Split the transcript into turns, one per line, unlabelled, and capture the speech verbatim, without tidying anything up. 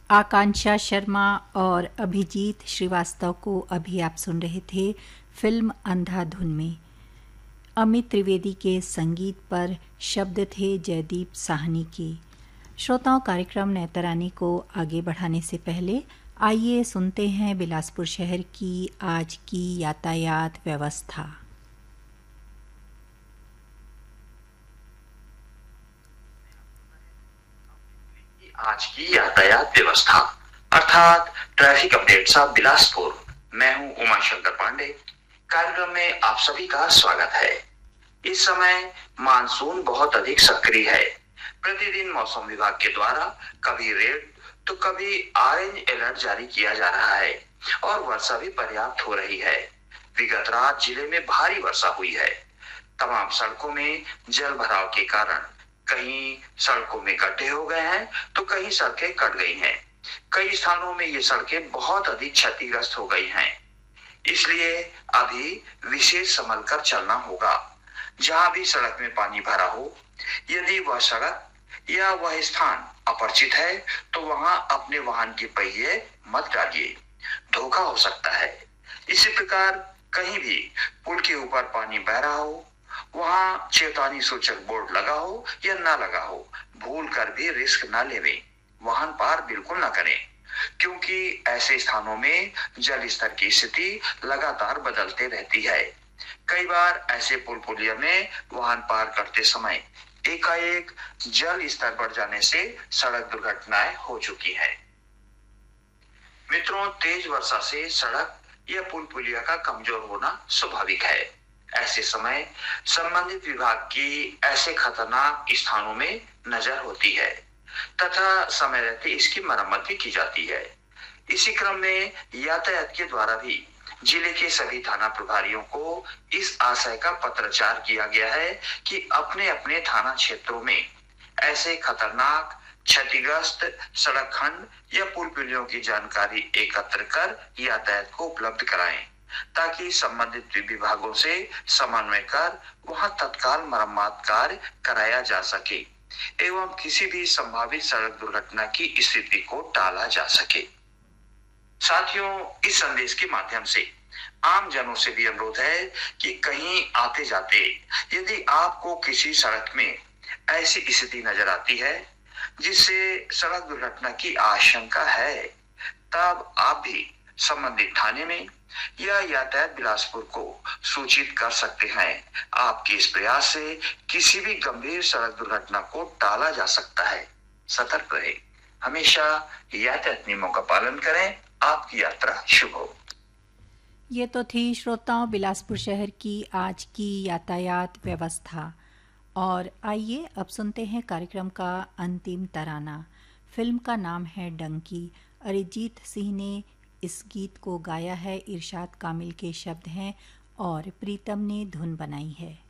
आकांक्षा शर्मा और अभिजीत श्रीवास्तव को अभी आप सुन रहे थे फिल्म अंधाधुन में। अमित त्रिवेदी के संगीत पर शब्द थे जयदीप साहनी के। श्रोताओं, कार्यक्रम नैतरानी को आगे बढ़ाने से पहले आइए सुनते हैं बिलासपुर शहर की आज की यातायात व्यवस्था।
आज की यातायात व्यवस्था अर्थात ट्रैफिक अपडेट्स ऑफ बिलासपुर। मैं हूं उमाशंकर पांडे। कार्यक्रम में आप सभी का स्वागत है। इस समय मानसून बहुत अधिक सक्रिय है। प्रतिदिन मौसम विभाग के द्वारा कभी रेड तो कभी ऑरेंज अलर्ट जारी किया जा रहा है और वर्षा भी पर्याप्त हो रही है। विगत रात जिले में भारी वर्षा हुई है। तमाम सड़कों में जल भराव के कारण कहीं सड़कों में गड्ढे हो गए हैं तो कहीं सड़कें कट गई हैं। कई स्थानों में ये सड़कें बहुत अधिक क्षतिग्रस्त हो गई हैं। इसलिए अभी विशेष संभल कर चलना होगा। जहां भी सड़क में पानी भरा हो, यदि वह सड़क या वह स्थान अपरिचित है तो वहां अपने वाहन के पहिए मत डालिए, धोखा हो सकता है। इसी प्रकार कहीं भी पुल के ऊपर पानी बह रहा हो, वहां चेतावनी सूचक बोर्ड लगा हो या ना लगा हो, भूल कर भी रिस्क ना लेवे, वाहन पार बिल्कुल ना करें, क्योंकि ऐसे स्थानों में जल स्तर की स्थिति लगातार बदलते रहती है। कई बार ऐसे पुल पुलिया में वाहन पार करते समय एकाएक जल स्तर बढ़ जाने से सड़क दुर्घटनाएं हो चुकी है। मित्रों, तेज वर्षा से सड़क या पुल पुलिया का कमजोर होना स्वाभाविक है। ऐसे समय संबंधित विभाग की ऐसे खतरनाक स्थानों में नजर होती है तथा समय रहते इसकी मरम्मत भी की जाती है। इसी क्रम में यातायात के द्वारा भी जिले के सभी थाना प्रभारियों को इस आशय का पत्राचार किया गया है कि अपने अपने थाना क्षेत्रों में ऐसे खतरनाक क्षतिग्रस्त सड़क खंड या पुल पुलियों की जानकारी एकत्र कर यातायात को उपलब्ध कराएं, ताकि संबंधित विभागों से समन्वय कर वहां तत्काल मरम्मत कार्य कराया जा सके एवं किसी भी संभावित सड़क दुर्घटना की स्थिति को टाला जा सके। साथियों, इस संदेश के माध्यम से आम जनों से भी अनुरोध है कि कहीं आते जाते यदि आपको किसी सड़क में ऐसी स्थिति नजर आती है जिससे सड़क दुर्घटना की आशंका है, तब आप भी संबंधित थाने में या यातायात बिलासपुर को सूचित कर सकते हैं। आपके इस प्रयास से किसी भी गंभीर सड़क दुर्घटना को टाला जा सकता है। सतर्क रहे, हमेशा यातायात नियमों का पालन करें। आपकी यात्रा शुभ हो।
ये तो थी श्रोताओं बिलासपुर शहर की आज की यातायात व्यवस्था। और आइए अब सुनते हैं कार्यक्रम का अंतिम तराना। फिल्म का नाम है डंकी। अरिजीत सिंह ने इस गीत को गाया है, इरशाद कामिल के शब्द हैं और प्रीतम ने धुन बनाई है।